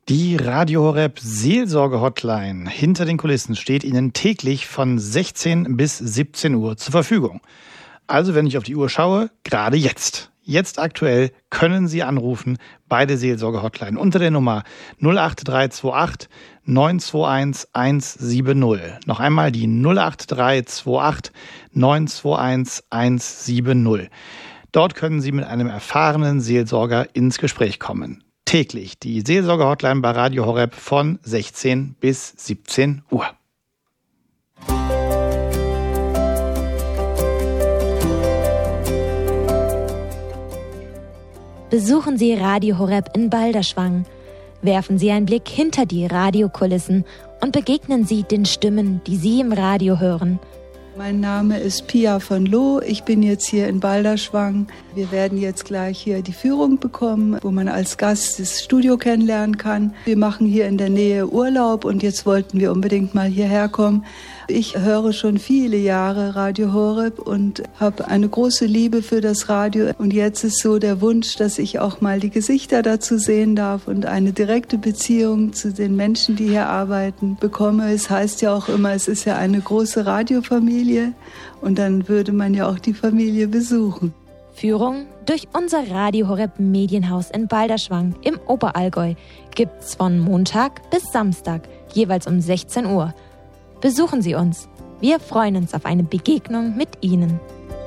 Die Radio Horeb Seelsorge-Hotline hinter den Kulissen steht Ihnen täglich von 16 bis 17 Uhr zur Verfügung. Also wenn ich auf die Uhr schaue, gerade jetzt. Jetzt aktuell können Sie anrufen bei der Seelsorge-Hotline unter der Nummer 08328 921 170. Noch einmal die 08328 921 170. Dort können Sie mit einem erfahrenen Seelsorger ins Gespräch kommen. Täglich die Seelsorge-Hotline bei Radio Horeb von 16 bis 17 Uhr. Besuchen Sie Radio Horeb in Balderschwang. Werfen Sie einen Blick hinter die Radiokulissen und begegnen Sie den Stimmen, die Sie im Radio hören. Mein Name ist Pia von Loh. Ich bin jetzt hier in Balderschwang. Wir werden jetzt gleich hier die Führung bekommen, wo man als Gast das Studio kennenlernen kann. Wir machen hier in der Nähe Urlaub und jetzt wollten wir unbedingt mal hierher kommen. Ich höre schon viele Jahre Radio Horeb und habe eine große Liebe für das Radio. Und jetzt ist so der Wunsch, dass ich auch mal die Gesichter dazu sehen darf und eine direkte Beziehung zu den Menschen, die hier arbeiten, bekomme. Es heißt ja auch immer, es ist ja eine große Radiofamilie und dann würde man ja auch die Familie besuchen. Führung durch unser Radio Horeb Medienhaus in Balderschwang im Oberallgäu gibt's von Montag bis Samstag, jeweils um 16 Uhr. Besuchen Sie uns. Wir freuen uns auf eine Begegnung mit Ihnen.